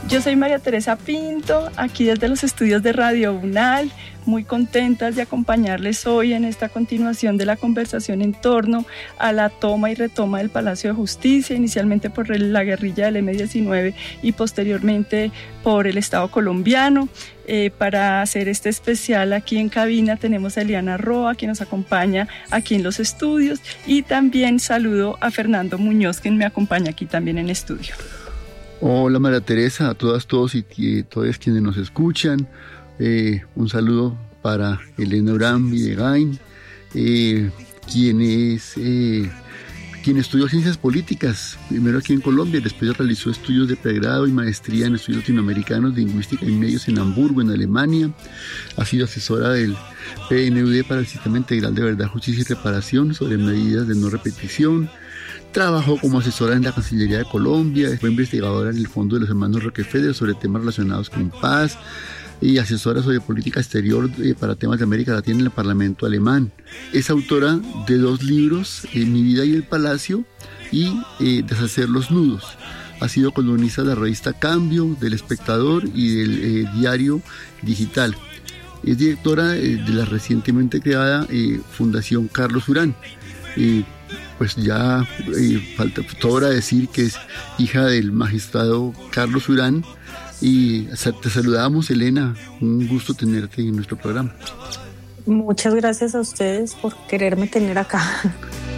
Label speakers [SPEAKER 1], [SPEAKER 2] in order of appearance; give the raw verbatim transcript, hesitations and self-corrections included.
[SPEAKER 1] Yo soy María Teresa Pinto, aquí desde los estudios de Radio UNAL, muy contentas de acompañarles hoy en esta continuación de la conversación en torno a la toma y retoma del Palacio de Justicia, inicialmente por la guerrilla del eme diecinueve y posteriormente por el Estado colombiano. Eh, para hacer este especial aquí en cabina tenemos a Eliana Roa, quien nos acompaña aquí en los estudios, y también saludo a Fernando Muñoz, quien me acompaña aquí también en estudio.
[SPEAKER 2] Hola María Teresa, a todas, todos y, y todos quienes nos escuchan. Eh, un saludo para Elena Urán Videgain, eh, quien es eh, quien estudió Ciencias Políticas, primero aquí en Colombia, después realizó estudios de pregrado y maestría en estudios latinoamericanos, lingüística y medios en Hamburgo, en Alemania. Ha sido asesora del P N U D para el Sistema Integral de Verdad, Justicia y Reparación sobre medidas de no repetición. Trabajó como asesora en la Cancillería de Colombia, fue investigadora en el Fondo de los Hermanos Rockefeller sobre temas relacionados con paz y asesora sobre política exterior eh, para temas de América Latina en el Parlamento alemán. Es autora de dos libros, eh, Mi vida y el Palacio y eh, Deshacer los nudos. Ha sido columnista de la revista Cambio, del Espectador y del eh, Diario Digital. Es directora eh, de la recientemente creada eh, Fundación Carlos Urán. Eh, pues ya eh, falta sobra decir que es hija del magistrado Carlos Urán. Y te saludamos, Elena, un gusto tenerte en nuestro programa.
[SPEAKER 3] Muchas gracias a ustedes por quererme tener acá.